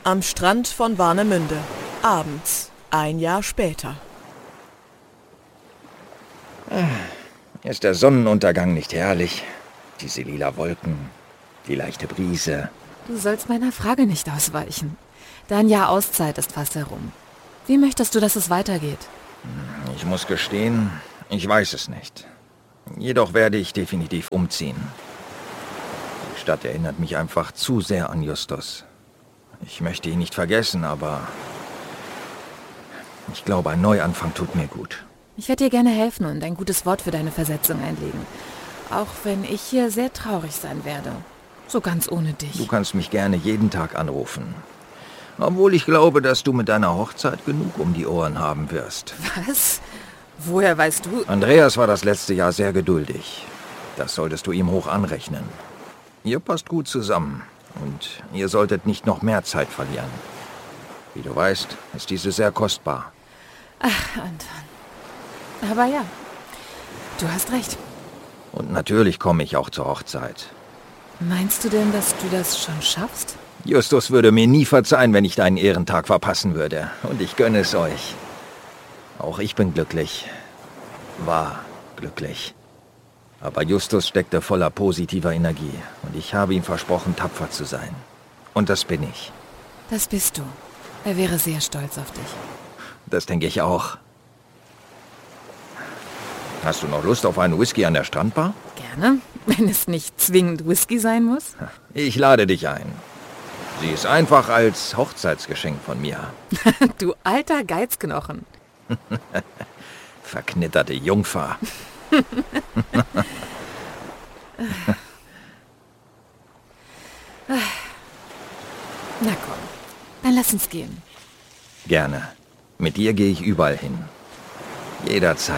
Am Strand von Warnemünde. Abends. Ein Jahr später. Ist der Sonnenuntergang nicht herrlich? Diese lila Wolken, die leichte Brise. Du sollst meiner Frage nicht ausweichen. Dein Jahr Auszeit ist fast herum. Wie möchtest du, dass es weitergeht? Ich muss gestehen, ich weiß es nicht. Jedoch werde ich definitiv umziehen. Die Stadt erinnert mich einfach zu sehr an Justus. Ich möchte ihn nicht vergessen, aber ich glaube, ein Neuanfang tut mir gut. Ich werde dir gerne helfen und ein gutes Wort für deine Versetzung einlegen. Auch wenn ich hier sehr traurig sein werde. So ganz ohne dich. Du kannst mich gerne jeden Tag anrufen. Obwohl ich glaube, dass du mit deiner Hochzeit genug um die Ohren haben wirst. Was? Woher weißt du? Andreas war das letzte Jahr sehr geduldig. Das solltest du ihm hoch anrechnen. Ihr passt gut zusammen und ihr solltet nicht noch mehr Zeit verlieren. Wie du weißt, ist diese sehr kostbar. Ach, Anton. Aber ja, du hast recht. Und natürlich komme ich auch zur Hochzeit. Meinst du denn, dass du das schon schaffst? Justus würde mir nie verzeihen, wenn ich deinen Ehrentag verpassen würde. Und ich gönne es euch. Auch ich bin glücklich. War glücklich. Aber Justus steckte voller positiver Energie. Und ich habe ihm versprochen, tapfer zu sein. Und das bin ich. Das bist du. Er wäre sehr stolz auf dich. Das denke ich auch. Hast du noch Lust auf einen Whisky an der Strandbar? Gerne, wenn es nicht zwingend Whisky sein muss. Ich lade dich ein. Sie ist einfach als Hochzeitsgeschenk von mir. Du alter Geizknochen. Verknitterte Jungfer. Na komm, dann lass uns gehen. Gerne. Mit dir gehe ich überall hin. Jederzeit.